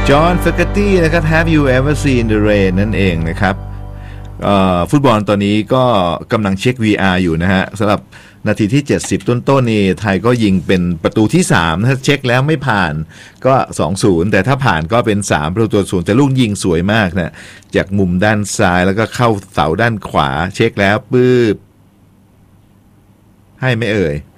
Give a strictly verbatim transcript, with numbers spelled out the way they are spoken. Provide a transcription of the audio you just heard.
จอห์น เฟกเกตตี้นะครับ Have you ever seen the rain นั่นเองนะครับฟุตบอลตอนนี้ก็กำลังเช็ค วี อาร์ อยู่นะฮะสำหรับนาทีที่เจ็ดสิบต้นๆนี่ไทยก็ยิงเป็นประตูที่สามถ้าเช็คแล้วไม่ผ่านก็ สองศูนย์ แต่ถ้าผ่านก็เป็นสามประตูต่อศูนย์แต่ลูกยิงสวยมากนะจากมุมด้านซ้ายแล้วก็เข้าเสาด้านขวาเช็คแล้วปื๊บให้ไม่เอ่ย